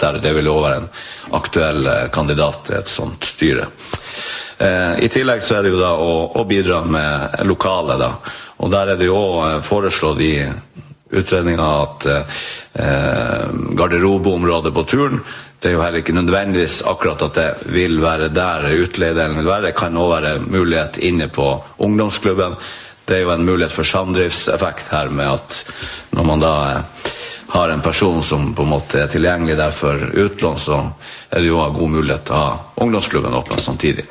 der. Det vil jo være en aktuell kandidat til et sånt styre. I tillegg så det jo da å bidra med lokale da, og der det jo foreslått i utredningen at garderobeområdet på turen, det jo heller ikke nødvendigvis akkurat at det vil være der utlederen vil være, det kan også være mulighet inne på ungdomsklubben. Det jo en mulighet for samdriftseffekt her med at når man da har en person som på en måte tilgjengelig der for utlån, så det jo en god mulighet til å ha ungdomsklubben åpnet samtidig.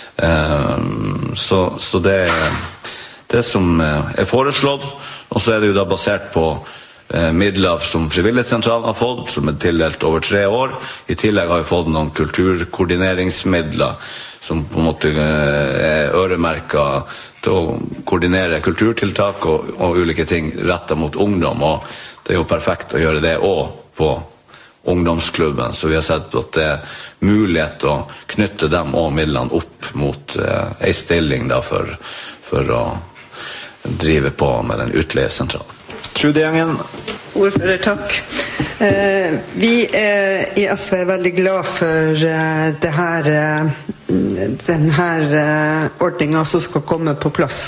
Så det som foreslått, og så det jo da basert på midler som Frivillighetssentralen har fått, som tildelt over 3 år. I tillegg har vi fått noen kulturkoordineringsmidler som på en måte øremerket til å koordinere kulturtiltak og ulike ting rettet mot ungdom, og det jo perfekt å gjøre det også på ungdomsklubben, så vi har sett at det mulighet å knytte dem og midlene opp mot en stilling da for å drive på med den utleiesentralen. Trude Jangen. Ordfører, takk. Vi i SV veldig glad for denne ordningen som skal komme på plass.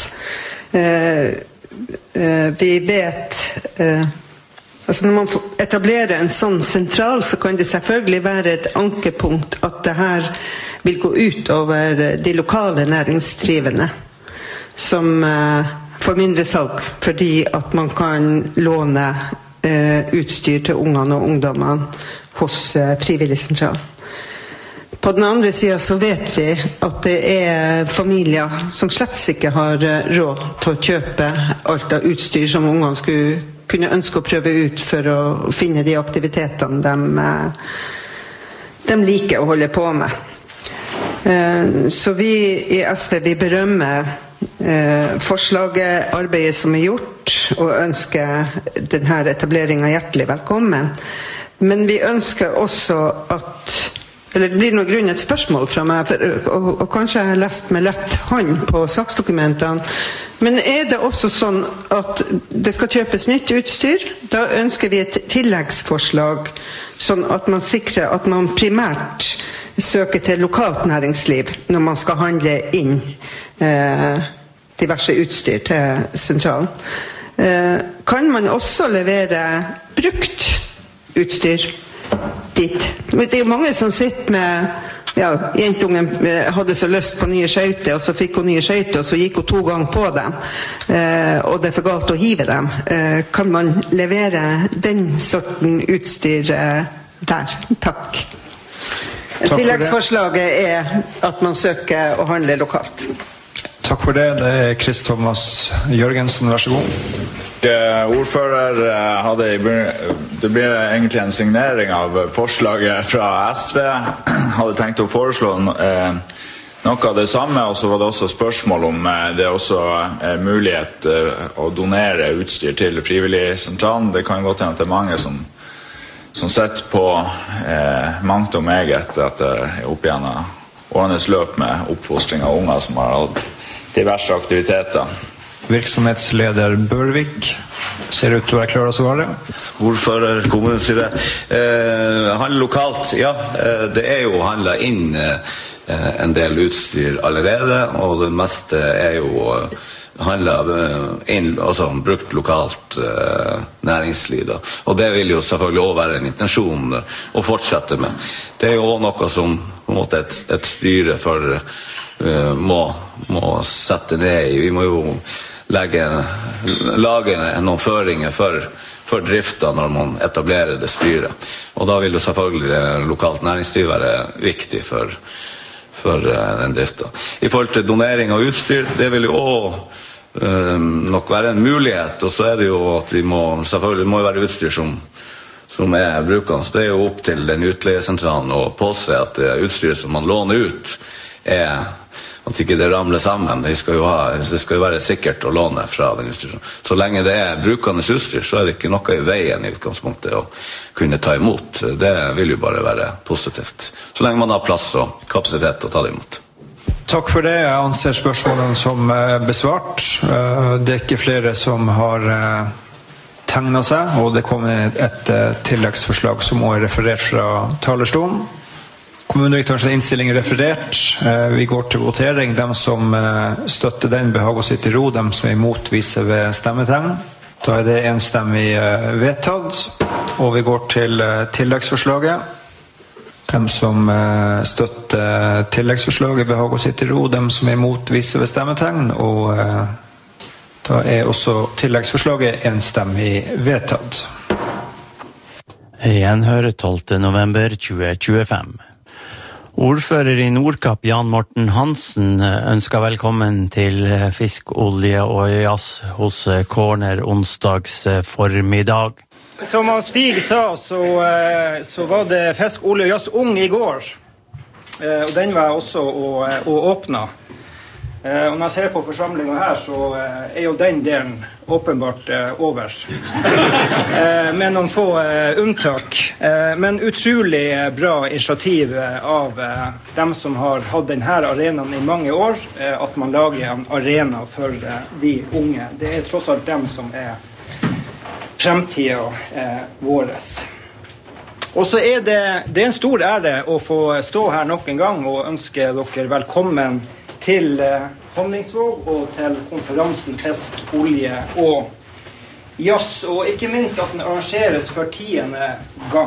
Vi vet altså når man etablerer en sånn sentral, så kan det selvfølgelig være et ankepunkt at det her vil gå ut over de lokale næringsdrivende som får mindre salg, fordi at man kan låne utstyr til ungene og ungdommene hos Frivillighetssentralen. På den andre siden så vet vi at det familier som slett ikke har råd til å kjøpe alt av utstyr som ungene skulle kunne ønske å prøve ut for å finne de aktivitetene de liker å holde på med. Så vi i SV vi berømmer forslaget, arbeidet som gjort, og ønsker denne etableringen hjertelig velkommen. Men vi ønsker også eller det blir noe grunn et spørsmål fra meg, og kanskje jeg har lest med lett hånd på saksdokumentene, men det også sånn at det skal kjøpes nytt utstyr? Da ønsker vi et tilleggsforslag, sånn at man sikrer at man primært søker til lokalt næringsliv når man skal handle inn diverse utstyr til sentralen. Kan man også levere brukt utstyr dit? Det jo mange som sitter med jentungen hadde så lyst på nye skøyter, og så fikk hun nye skøyter, og så gikk hun 2 ganger på dem, og det for galt å hive dem. Kan man levere den sorten utstyr der? Takk. Tilleggsforslaget at man søker å handle lokalt. Takk for det. Det Chris Thomas Jørgensen, vær så god. Ordfører, det blir egentlig en signering av forslaget fra SV. Hadde tenkt å foreslå noe av det samme, og så var det også spørsmål om det også mulighet å donere utstyr til Frivillighetssentralen. Det kan godt hende at det mange som setter på mangt og meget etter opp igjen årenes løp med oppfostring av unger som har hatt diverse aktiviteter. Virksomhetsleder Børvik ser ut til å være klar å svare. Ordfører, kommunestyre. Handle lokalt, ja. Det jo handlet inn en del utstyr allerede, og det meste jo handlet inn, altså brukt lokalt næringsliv. Da. Og det vil jo selvfølgelig også være en intensjon å fortsette med. Det jo også noe som på en måte et styre for må sette ned i. Vi må jo lage noen føringer for driften når man etablerer det styret. Og da vil jo selvfølgelig lokalt næringsliv være viktig for den driften. I forhold til donering av utstyr, det vil jo også nok være en mulighet, og så det jo at selvfølgelig må være utstyr som brukende. Det jo opp til den utleiesentralen å påse at det utstyret som man låner ut at ikke det ramler sammen. Det skal jo være sikkert å låne fra den utstyret. Så lenge det brukende utstyr, så det ikke noe i veien i utgangspunktet å kunne ta imot. Det vil jo bare være positivt. Så lenge man har plass og kapasitet å ta det imot. Takk for det. Jeg anser spørsmålene som besvart. Det ikke flere som har tegnet seg, og det kom et tilleggsforslag som også referert fra talerstolen. Kommunedirektørens innstilling referert. Vi går til votering. De som støtter den, behag å sitte i ro. De som imot, viser ved stemmetegn. Da det enstemmig vedtatt. Og vi går til tilleggsforslaget. De som støtter tilleggsforslaget, behag å sitte i ro. De som imot, viser ved stemmetegn. Og da også tilleggsforslaget enstemmig vedtatt. Gjenhør 12. november 2025. Ordfører i Nordkapp, Jan Morten Hansen, ønsker velkommen til Fisk, olje og jazz hos Corner onsdags formiddag. Som Stig sa, så var det Fisk, olje og jazz ung i går. Og den var også å åpne. Og når jeg ser på forsamlingen her, så jo den delen åpenbart over. Med noen få unntak. Men utrolig bra initiativ av dem som har hatt denne arenaen i mange år, at man lager en arena for de unge. Det tross alt dem som fremtiden våres. Og så det en stor ære å få stå her nok en gang og ønske dere velkommen til Honningsvåg og til konferansen Fisk, olje og jazz, og ikke minst at den arrangeres for 10. gang.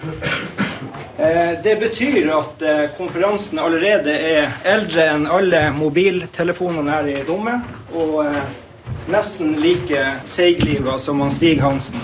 Det betyr at konferansen allerede eldre enn alle mobiltelefonene her i rommet, og nesten like seiglivet som Stig Hansen.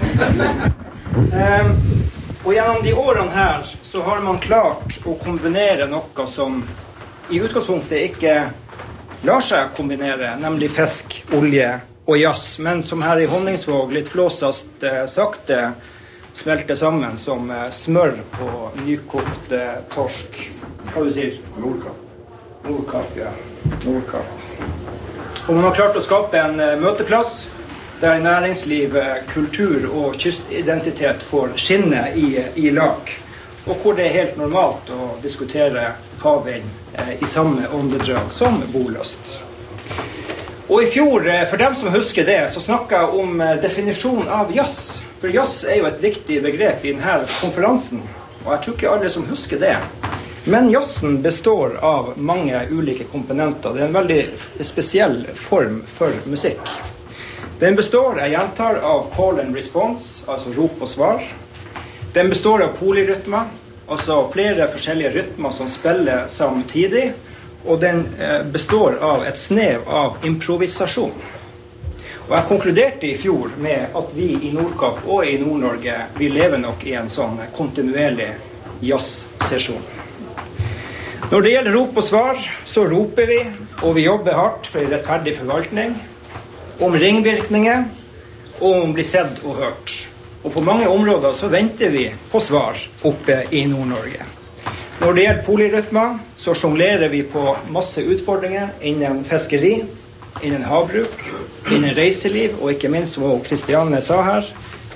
Og gjennom de årene her så har man klart å kombinere noe som i utgangspunktet ikke lar seg kombinere, nemlig fisk, olje og jazz, men som her i Honningsvåg litt flåsast sakte smelter sammen som smør på nykokt torsk. Hva du sier? Nordkapp. Nordkapp, ja. Nordkapp. Og man har klart å skape en møteplass der næringsliv, kultur og kystidentitet får skinne i lag, og hvor det helt normalt å diskutere havvind i samme åndedrag som boløst. Og i fjor, for dem som husker det, så snakket jeg om definisjon av jazz. For jazz jo et viktig begrep i denne konferansen, og jeg tror ikke alle som husker det. Men jazzen består av mange ulike komponenter. Det en veldig spesiell form for musikk. Den består, jeg gjentar, av call and response, altså rop og svar. Den består av polyrytmer, altså flere forskjellige rytmer som spiller samtidig, og den består av et snev av improvisasjon. Og jeg konkluderte i fjor med at vi i Nordkapp og i Nord-Norge, vi lever nok i en sånn kontinuerlig jazz-sesjon. Når det gjelder rop og svar, så roper vi, og vi jobber hardt for en rettferdig forvaltning, om ringvirkninger, og om å bli sett og hørt. Og på mange områder så venter vi på svar oppe i Nord-Norge. Når det gjelder polyrytmer, så jonglerer vi på masse utfordringer innen fiskeri, innen havbruk, innen reiseliv, og ikke minst, som Kristiane sa her,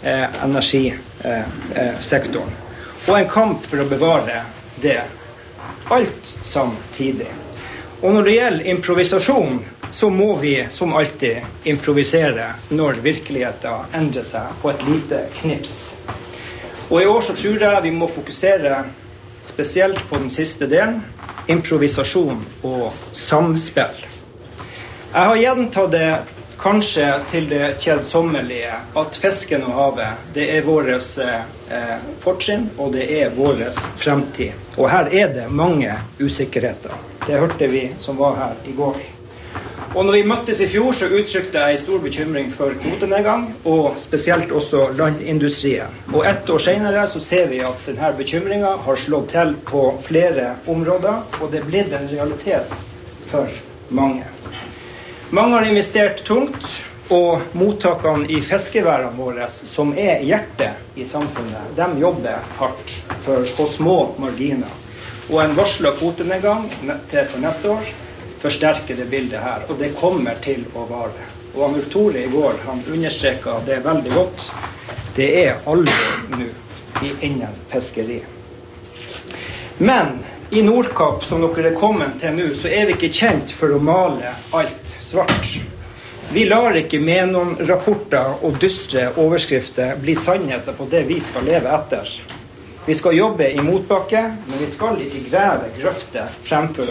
energisektoren. Og en kamp for å bevare det. Alt samtidig. Og når det gjelder improvisasjon, så må vi som alltid improvisere når virkeligheten endrer seg på et lite knips. Og i år så tror jeg vi må fokusere spesielt på den siste delen, improvisasjon og samspill. Jeg har gjentatt det kanskje til det kjedsommelige at fisken og havet, det våres fortrinn, og det våres fremtid. Og her det mange usikkerheter. Det hørte vi som var her i går. Og når vi møttes i fjor, så uttrykte jeg stor bekymring for kvotenedgang, og spesielt også landindustrien. Og ett år senere så ser vi at denne bekymringen har slått til på flere områder, og det blitt en realitet for mange. Mange har investert tungt, og mottakene i fiskeværene våre, som hjertet i samfunnet, de jobber hardt på små marginer. Og en varslet kvotenedgang for neste år forsterker det bildet her, og det kommer til å vare. Og Anur Tore i går, han understreker det veldig godt. Det aldri nå innen fiskeri. Men i Nordkapp, som dere kommet til nå, så vi ikke kjent for å male alt svart. Vi lar ikke med noen rapporter og dystre overskrifter bli sannheter på det vi skal leve etter. Vi skal jobbe i motbakke, men vi skal ikke grave grøfter fremfor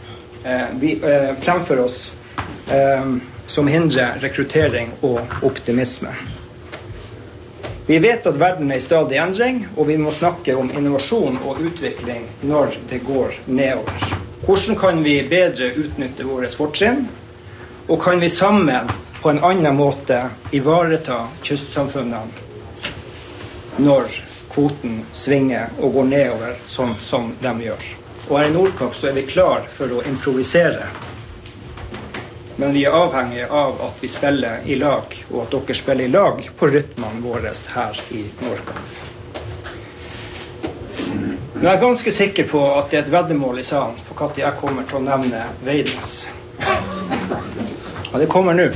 oss som hindrer rekruttering og optimisme. Vi vet at verden er i stadig endring, og vi må snakke om innovasjon og utvikling når det går nedover. Hvordan kan vi bedre utnytte våre fortrinn? Og kan vi sammen på en annen måte ivareta kystsamfunnene når kvoten svinger og går nedover sånn som de gjør? Og her i Nordkapp så er vi klar for å improvisere. Men vi er avhengige av at vi spiller i lag, og at dere spiller i lag på rytmene våre her i Nordkapp. Nå er jeg ganske sikker på at det er et veddemål i salen på hva jeg kommer til å nevne Veidnes. Ja, det kommer nå.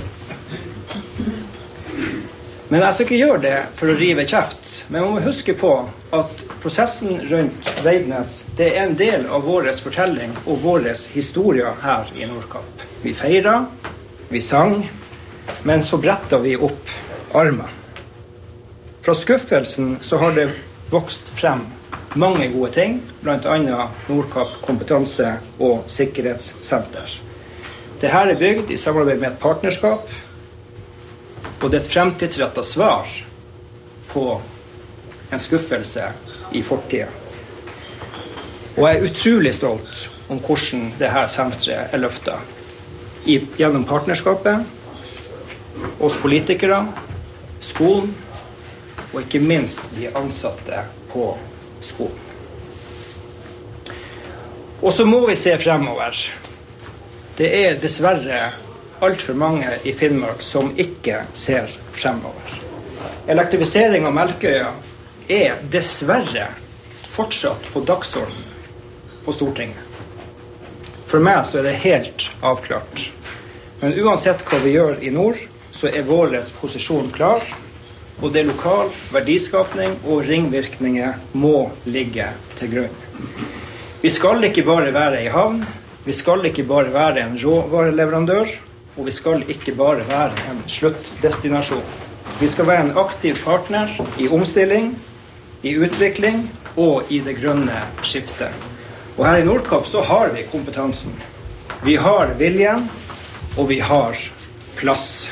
Men jeg skal ikke gjøre det for å rive kjeft, men man må huske på at prosessen rundt Veidnes, det er en del av vår fortelling og vår historie her i Nordkapp. Vi feiret, vi sang, men så brettet vi opp armen. Fra skuffelsen så har det vokst frem mange gode ting, blant annet Nordkapp kompetanse- og sikkerhetssenter. Dette er bygd i samarbeid med et partnerskap, og det er et fremtidsrettet svar på en skuffelse i fortiden. Og jeg er utrolig stolt om hvordan dette senteret er løftet. Gjennom partnerskapet, oss politikere, skolen, og ikke minst de ansatte på skolen. Og så må vi se fremover. Det er dessverre alt for mange i Finnmark som ikke ser fremover. Elektrifisering av Melkøya er dessverre fortsatt på dagsordenen på Stortinget. For meg så er det helt avklart. Men uansett hva vi gjør i nord, så er vår posisjon klar, og det lokal verdiskapning og ringvirkninger må ligge til grunn. Vi skal ikke bare være i havn, vi skal ikke bare være en råvareleverandør, og vi skal ikke bare være en sluttdestinasjon. Vi skal være en aktiv partner i omstilling, i utvikling og i det grønne skiftet. Og her i Nordkapp så har vi kompetansen. Vi har viljen, og vi har plass.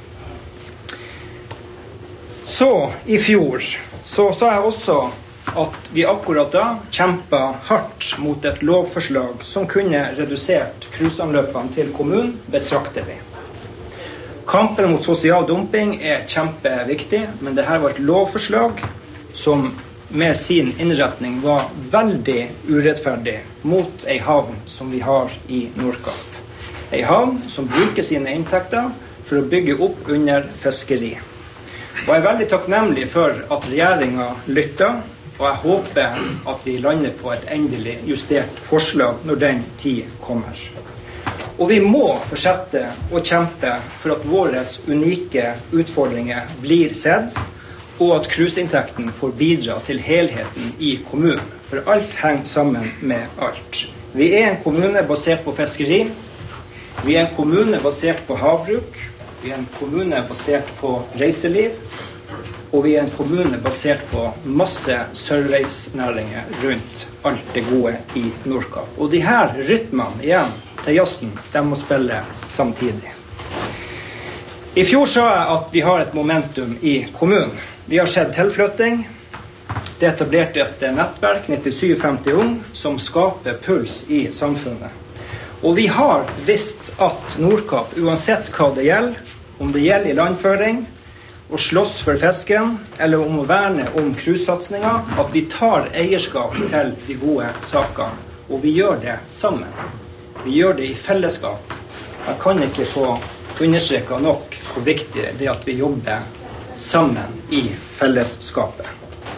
Så i fjor så sa jeg også at vi akkurat da kjempet hardt mot et lovforslag som kunne redusert cruiseanløpene til kommunen betraktelig. Kampen mot sosial dumping er kjempeviktig, men dette var et lovforslag som med sin innretning var veldig urettferdig mot en havn som vi har i Nordkapp. En havn som bruker sine inntekter for å bygge opp under fiskeri. Og jeg er veldig takknemlig for at regjeringen lytter, og jeg håper at vi lander på et endelig justert forslag når den tid kommer. Og vi må fortsette å kjempe for at våre unike utfordringer blir sett, og at cruiseinntekten får bidra til helheten i kommunen. For alt henger sammen med alt. Vi er en kommune basert på fiskeri, vi er en kommune basert på havbruk, vi er en kommune basert på reiseliv, og vi er en kommune basert på masse servicenæringer rundt alt det gode i Nordkapp. Og de her rytmene igjen til jazzen, de må spille samtidig. I fjor sa jeg at vi har et momentum i kommunen. Vi har sett tilflytting. Det er etablert et nettverk, 9750 Ung, som skaper puls i samfunnet. Og vi har visst at Nordkapp, uansett hva det gjelder, om det gjelder i landføring, å slåss for fisken, eller om å verne om cruisesatsninger, at vi tar eierskap til de gode sakene, og vi gjør det sammen. Vi gjør det i fellesskap. Jeg kan ikke få understreket nok hvor viktig det er at vi jobber sammen i fellesskapet.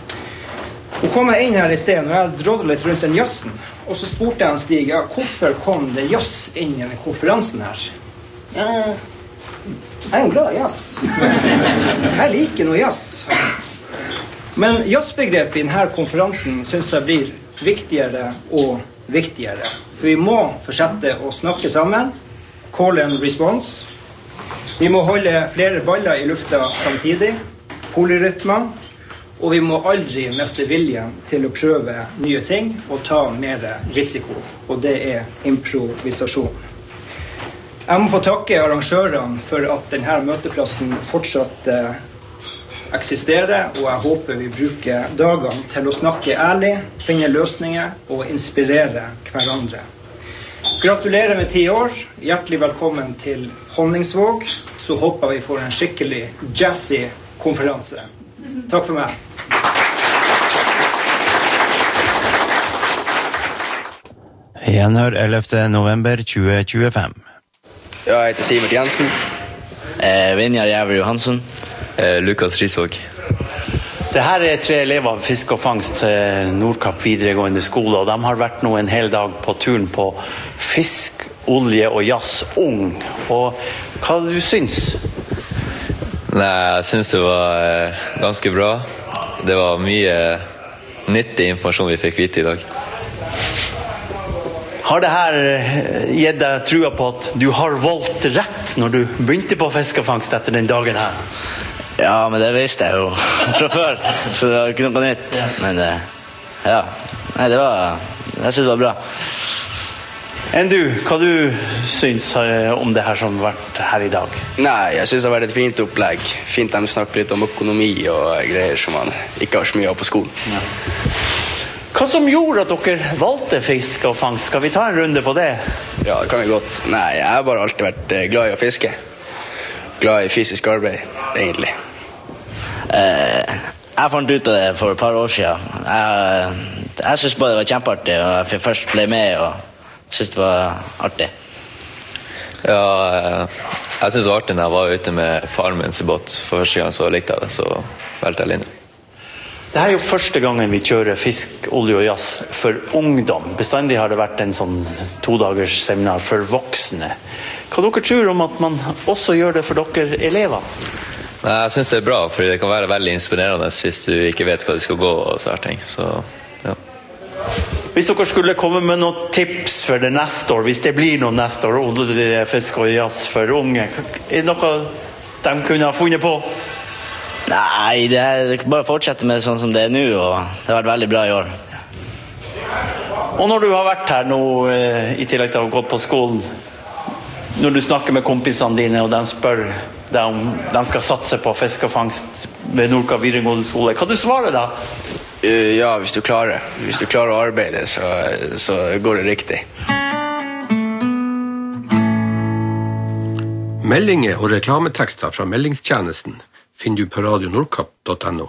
Hun kom inn her i sted, når jeg drodde litt rundt den jazzen, og så spurte jeg han Stig, ja, hvorfor kom det jazz inn i denne konferansen her? Ja, jeg er jo glad i jazz. Jeg liker noe jazz. Men jazzbegrepet i denne konferansen synes jeg blir viktigere og viktigere. For vi må fortsette å snakke sammen. Call and response. Vi må holde flere baller I lufta samtidig, polyrytmer, og vi må aldri miste viljen til å prøve nye ting og ta mer risiko, og det improvisasjon. Jeg må få takke arrangørene for at denne møteplassen fortsatt eksisterer, og jeg håper vi bruker dagene til å snakke ærlig, finne løsninger og inspirere hverandre. Gratulerer med 10 år, hjertelig velkommen til Honningsvåg, så håper vi får en skikkelig jazzy konferanse. Takk for meg. Gjenhør 11. november 2025. Jeg heter Sivert Jensen. Vinjar Jæver Johansson. Lukas Risvåg. Det her 3 elever av fisk og fangst Nordkapp videregående skole, og de har vært nå en hel dag på turen på fisk, olje og jazz ung. Og hva du syns? Nei, jeg synes det var ganske bra. Det var mye nyttig informasjon vi fikk vite I dag. Har det her gitt deg trua på at du har valgt rett når du begynte på fisk og fangst etter den dagen her? Ja, men det visste jeg jo fra før, så det var ikke noe nytt. Men ja, nei, jeg synes det var bra. Enn du, hva du syns om det her som har vært her I dag? Nei, jeg synes det har vært et fint opplegg. Fint de snakker litt om økonomi og greier som man ikke har så mye av på skolen. Ja. Hva som gjorde at dere valgte fisk og fangst? Skal vi ta en runde på det? Ja, det kan vi godt. Nei, jeg har bare alltid vært glad I å fiske. Glad I fysisk arbeid, egentlig. Jeg fant ut av det for et par år siden. Jeg synes bare det var kjempeartig, og jeg først ble med, og synes det var artig. Ja, jeg synes det var artig når jeg var ute med faren min I båt. For første gang så likte jeg det, så valgte jeg linje. Det her jo første gangen vi kjører fisk, olje og jazz for ungdom. Bestandig har det vært en sånn 2-dagers seminar for voksne. Hva dere tror om at man også gjør det for dere elever? Nei, jeg synes det bra, fordi det kan være veldig inspirerende hvis du ikke vet hva du skal gå og sånne ting. Så, ja. Hvis dere skulle komme med noen tips for det neste år, hvis det blir noe neste år, olje, fisk og jazz for unge, det noe de kunne ha funnet på? Nei, det bare fortsette med sånn som det nå, og det har vært veldig bra I år. Og når du har vært her nå, I tillegg til å ha gått på skolen, når du snakker med kompisene dine, og de spør deg om de skal satse på fisk og fangst ved Nordkapp videregående skole, hva du svarer da? Ja, hvis du klarer å arbeide, så går det riktig. Meldinger og reklametekster fra meldingstjenesten finner du på radionordkapp.no.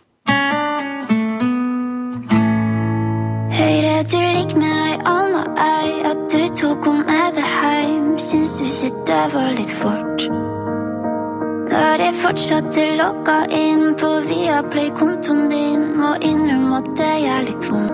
Høyre du lik meg, Anna, at du tok om med det heim. Syns du sitter var litt fort. Når jeg fortsatte logga inn på Viaplay-kontoen din, må innrømme at det litt vondt.